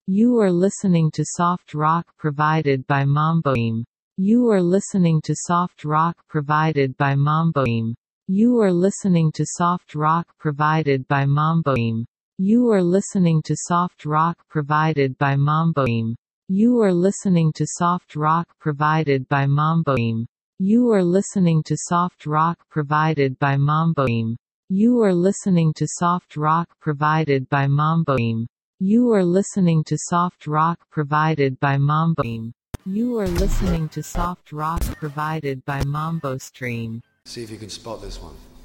You are listening to soft rock provided by Mamboim. You are listening to soft rock provided by Mamboim. You are listening to soft rock provided by Mamboim. You are listening to soft rock provided by Mamboim. You are listening to soft rock provided by Mamboim. You are listening to soft rock provided by Mamboim. You are listening to soft rock provided by Mamboim. You are listening to soft rock provided by Mamboim. You are listening to soft rock provided by Mambo Stream. See if you can spot this one.